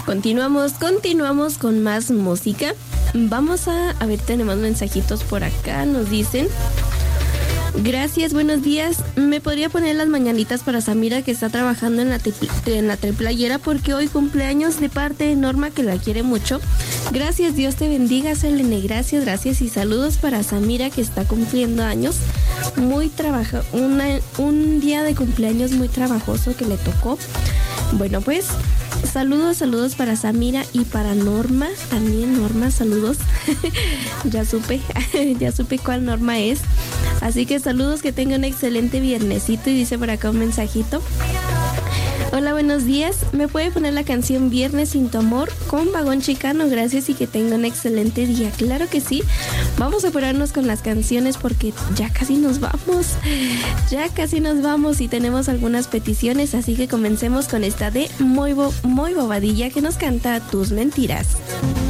Continuamos con más música. Vamos a ver, tenemos mensajitos por acá. Nos dicen: gracias, buenos días. ¿Me podría poner las mañanitas para Samira, que está trabajando en la Triplayera, porque hoy cumpleaños de parte de Norma, que la quiere mucho? Gracias, Dios te bendiga, Selene. Gracias. Y saludos para Samira, que está cumpliendo años. Un día de cumpleaños muy trabajoso que le tocó. Bueno, pues saludos para Samira y para Norma. También Norma, saludos. ya supe cuál Norma es. Así que saludos, que tenga un excelente viernesito. Y dice por acá un mensajito: hola, buenos días. ¿Me puede poner la canción Viernes sin tu amor con Vagón Chicano? Gracias y que tenga un excelente día. Claro que sí. Vamos a apurarnos con las canciones porque ya casi nos vamos y tenemos algunas peticiones, así que comencemos con esta de Muy Bobadilla, que nos canta Tus Mentiras.